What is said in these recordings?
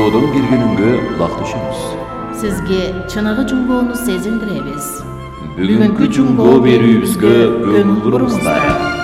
Жунгодон bir gününgө улакташабыз. Sizge чыныгы жунгоону сезиндиребиз. Бүгүнкү жунгоо берүүбүзгө көңүл буруңуздар.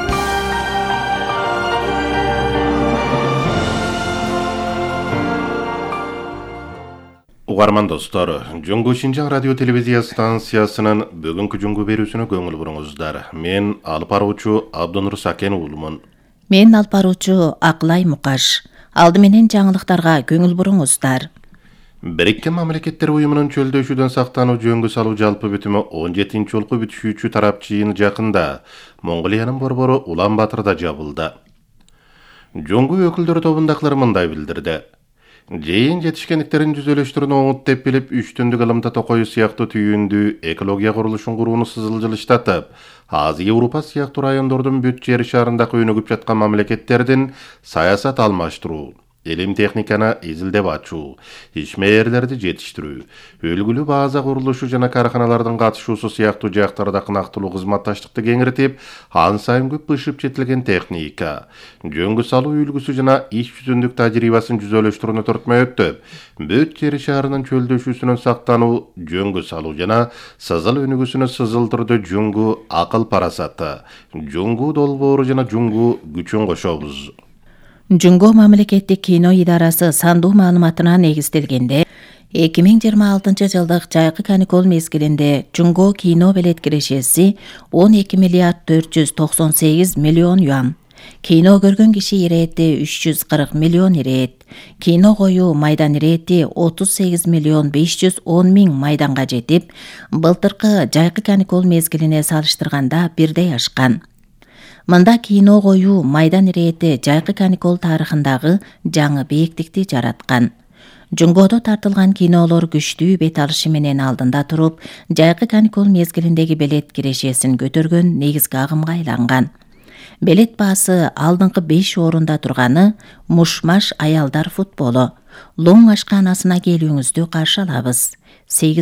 Угарман достор, Жунгу Шинжаң радио телевизия станциясынын бүгүнкү жунгу берүүсүнө көңүл буруңуздар. Мен алып баруучу Абдонур Сакен уулумун. Мен алып баруучу Акылай Мукаш. Алды менен жаңылыктарга көңүл буруңуздар. Бириккен мамлекеттер уюмунун чөлдөшүүдөн сактануу жөнгө салуу жалпы бүтүмү 17-ci жолку бүтүшүүчү тарап жыйыны жакында Монголиянын борбору Улан Батырда жабылды. Жөнгө өкүлдөрү тобундагылар мындай билдирди. Жыйын жетишкендиктерин жүзөлөштүрүүнү оңут деп билип, 3 түндүк ылымта токою сыяктуу түйүндүү экология курулушун курууну сызылжылыштатып, Азия Европа сыяктуу райондордун бүт жер шарындагы өнүгүп жаткан мамлекеттердин саясат алмаштыруу, илим техниканы изилдеп ачуу, ишмерлерди жетиштирүү, өлгүлүү база курулушу жана карканалардын катышуусу сыяктуу жактарда кынактылуу кызматташтыкты кеңиртип, ан сайын көп бышып жетилген техника, жөнгө салуу үлгүсү жана иш жүзүндүк тажрыйбасын жүзөлөштүрүүнү төртмөй өттүп, бүт жер шарынын чөлдөшүүсүнөн сактануу, жөнгө салуу жана сызыл өнүгүүсүнө сызылтырды жунгу акыл парасаты, жунгу долбоору жана жунгу күчүн кошобуз. Жунго мамлекеттик кино идарасы сандуу маалыматына негизделгенде 2026 жылдык жайкы каникул мезгилинде Жунго кино билет кирешеси 12 миллиард 498 миллион юан. Кино көргөн киши ирэти 340 миллион ирет. Кино коюу майдан ирэти 38 миллион 510 миң майданга жетип, былтыркы жайкы каникул мезгилине салыштырганда бирдей ашкан. Мында кино коюу майдан ирэти жайкы каникул тарыхындагы жаңы бийиктикти жараткан. Жунгодо тартылган кинолор күчтүү бет алышы менен алдында туруп, жайкы каникул мезгилиндеги билет кирешесин көтөргөн негизги агымга айланган. Билет баасы алдыңкы 5 орунда турганы Мушмаш аялдар футболу. Лоң ашканасына келүүңүздү каршы алабыз.